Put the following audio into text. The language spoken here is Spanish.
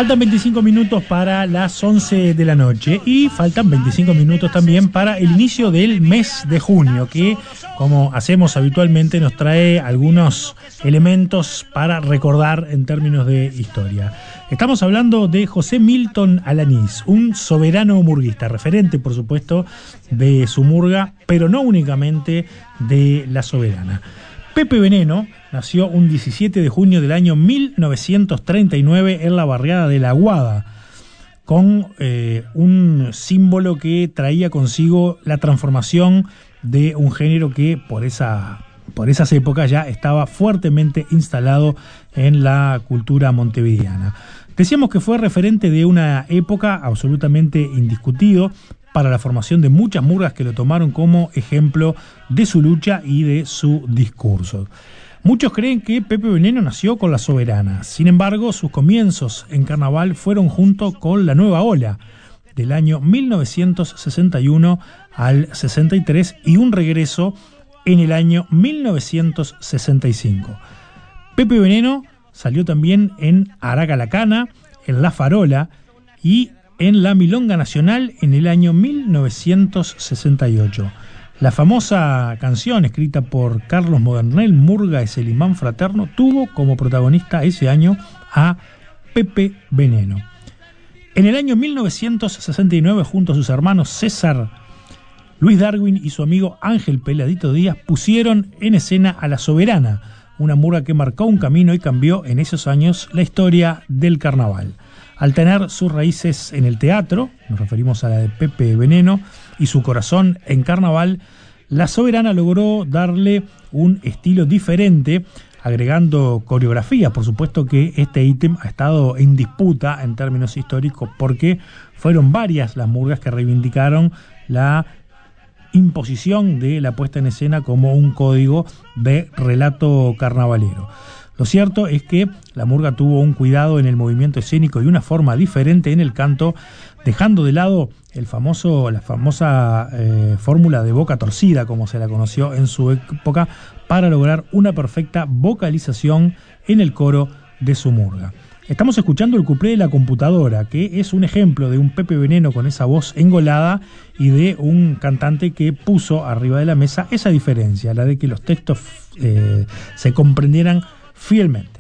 Faltan 25 minutos para las 11 de la noche y faltan 25 minutos también para el inicio del mes de junio, que, como hacemos habitualmente, nos trae algunos elementos para recordar en términos de historia. Estamos hablando de José Milton Alanís, un soberano murguista, referente, por supuesto, de su murga, pero no únicamente de la soberana. Pepe Veneno nació un 17 de junio del año 1939 en la barriada de La Aguada, con un símbolo que traía consigo la transformación de un género que por esas épocas ya estaba fuertemente instalado en la cultura montevideana. Decíamos que fue referente de una época absolutamente indiscutido para la formación de muchas murgas que lo tomaron como ejemplo de su lucha y de su discurso. Muchos creen que Pepe Veneno nació con la soberana. Sin embargo, sus comienzos en carnaval fueron junto con la nueva ola del año 1961 al 63 y un regreso en el año 1965. Pepe Veneno salió también en Araca la Cana, en La Farola y en la Milonga Nacional en el año 1968. La famosa canción escrita por Carlos Modernel, Murga es el imán fraterno, tuvo como protagonista ese año a Pepe Veneno. En el año 1969, junto a sus hermanos César, Luis Darwin y su amigo Ángel Peladito Díaz, pusieron en escena a La Soberana, una murga que marcó un camino y cambió en esos años la historia del carnaval. Al tener sus raíces en el teatro, nos referimos a la de Pepe Veneno, y su corazón en carnaval, La Soberana logró darle un estilo diferente, agregando coreografías. Por supuesto que este ítem ha estado en disputa en términos históricos porque fueron varias las murgas que reivindicaron la imposición de la puesta en escena como un código de relato carnavalero. Lo cierto es que la murga tuvo un cuidado en el movimiento escénico y una forma diferente en el canto, dejando de lado la famosa fórmula de boca torcida, como se la conoció en su época, para lograr una perfecta vocalización en el coro de su murga. Estamos escuchando el cuplé de La Computadora, que es un ejemplo de un Pepe Veneno con esa voz engolada y de un cantante que puso arriba de la mesa esa diferencia, la de que los textos se comprendieran fielmente.